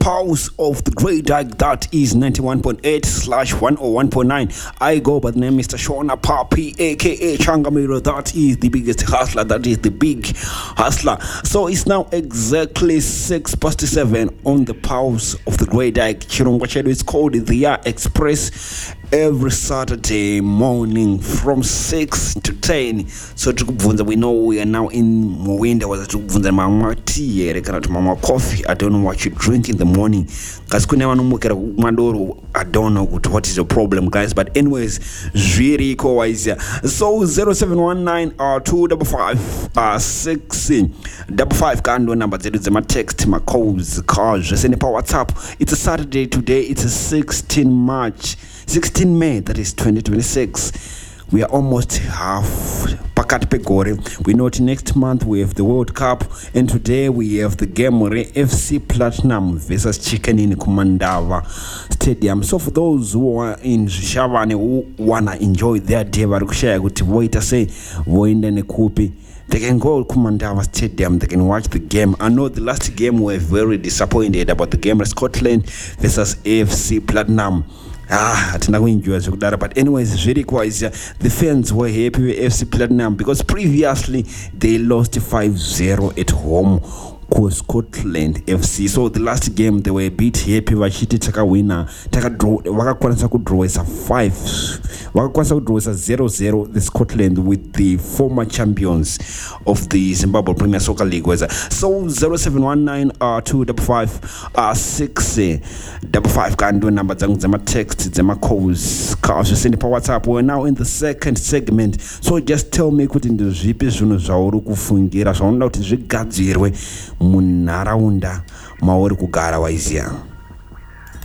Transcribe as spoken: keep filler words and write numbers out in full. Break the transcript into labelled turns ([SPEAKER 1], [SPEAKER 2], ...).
[SPEAKER 1] Pulse of the Great Dyke, that is ninety-one point eight slash one oh one point nine. I go by the name Mister Shona Papi, aka Changamiro. That is the biggest hustler, that is the big hustler. So it's now exactly six past seven on the Pulse of the Great Dyke. Chirongwa chedu is called the Ya Express every Saturday morning from six to ten. So tukubvunza, we know we are now in Muwinda. Was tukubvunza mama tea here kana mama coffee. I don't know what you drink in the morning. Cause kune vanomukira madoro. I don't know what is your problem, guys. But anyways, zviri kowaizia. So zero seven one nine uh two double five uh six double five kando number zetu zema text ma calls cars send pa WhatsApp. It's a Saturday today. It's a sixteenth March. sixteenth May, that is twenty twenty-six. We are almost half pakat pegore. We know next month we have the World Cup, and today we have the game F C Platinum versus Chicken in Kumandava Stadium. So for those who are in Shavane who wanna enjoy their day, wait to say voinde kupi, they can go to Kumandava Stadium. They can watch the game. I know the last game we were very disappointed about the game, Scotland versus A F C Platinum. Ah, but anyways, very quite the fans were happy with F C Platinum because previously they lost five zero at home to Scotland F C. So the last game they were a bit happy. Vachiti taka winner, taka draw. Wakakwanisa kudraw is a five. Wakakwanisa kudraw is a zero zero. The Scotland with the former champions of the Zimbabwe Premier Soccer League was so zero seven one nine uh two double five uh six double five. Can do number zama text zama calls. Cars send pa WhatsApp. We're now in the second segment. So just tell me kuti ndo zvipi zvinhu zvauri kufungira zvaunida kuti zvigadzirwe munharaunda mauri kugara waizia.